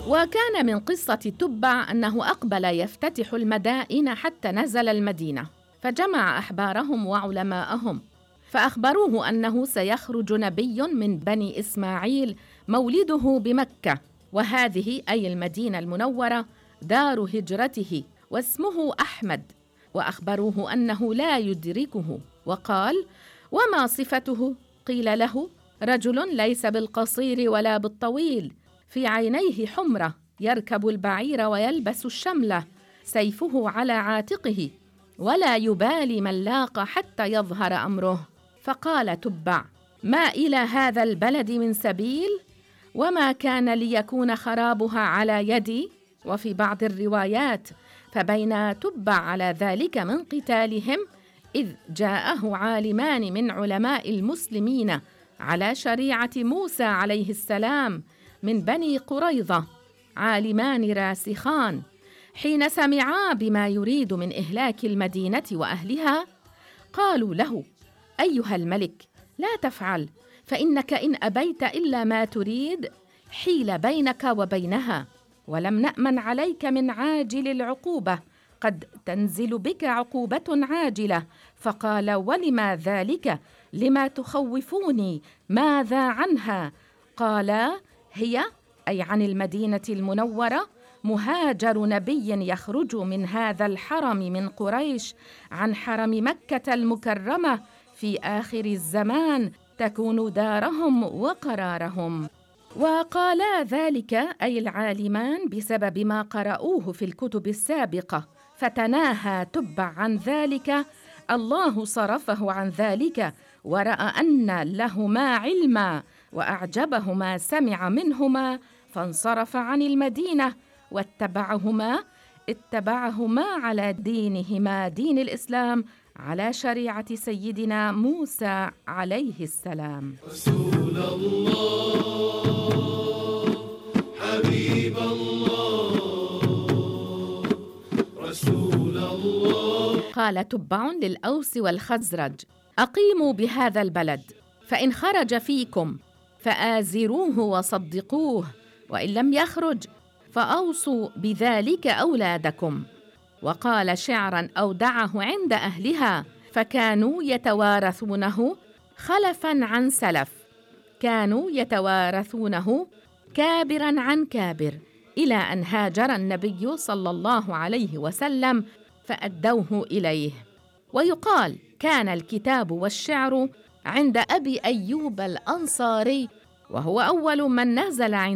وكان من قصة تبع أنه أقبل يفتتح المدائن حتى نزل المدينة، فجمع أحبارهم وعلماءهم فأخبروه أنه سيخرج نبي من بني إسماعيل مولده بمكة، وهذه أي المدينة المنورة دار هجرته، واسمه أحمد، وأخبروه أنه لا يدركه، وقال: وما صفته؟ قيل له: رجل ليس بالقصير ولا بالطويل، في عينيه حمرة، يركب البعير ويلبس الشملة، سيفه على عاتقه، ولا يبالي من لاق حتى يظهر أمره. فقال تبع: ما إلى هذا البلد من سبيل؟ وما كان ليكون خرابها على يدي؟ وفي بعض الروايات: فبين تبع على ذلك من قتالهم إذ جاءه عالمان من علماء المسلمين على شريعة موسى عليه السلام من بني قريظة، عالمان راسخان، حين سمعا بما يريد من إهلاك المدينة وأهلها قالوا له: أيها الملك، لا تفعل، فإنك إن أبيت إلا ما تريد حيل بينك وبينها، ولم نأمن عليك من عاجل العقوبة، قد تنزل بك عقوبة عاجلة. فقال: ولما ذلك؟ لما تخوفوني؟ ماذا عنها؟ قال: هي أي عن المدينة المنورة مهاجر نبي يخرج من هذا الحرم من قريش عن حرم مكة المكرمة في آخر الزمان تكون دارهم وقرارهم. وقالا ذلك أي العالمان بسبب ما قرأوه في الكتب السابقة، فتناهى تبع عن ذلك، الله صرفه عن ذلك، ورأى أن لهما علما وأعجبه ما سمع منهما، فانصرف عن المدينة واتبعهما على دينهما دين الإسلام، على شريعة سيدنا موسى عليه السلام. رسول الله حبيب الله رسول الله. قال تبع للأوس والخزرج: أقيموا بهذا البلد، فإن خرج فيكم فآزروه وصدقوه، وإن لم يخرج فأوصوا بذلك أولادكم. وقال شعرا أودعه عند أهلها، فكانوا يتوارثونه خلفا عن سلف، كانوا يتوارثونه كابرا عن كابر، إلى أن هاجر النبي صلى الله عليه وسلم فأدوه إليه. ويقال: كان الكتاب والشعر عند أبي أيوب الأنصاري، وهو أول من نزل عند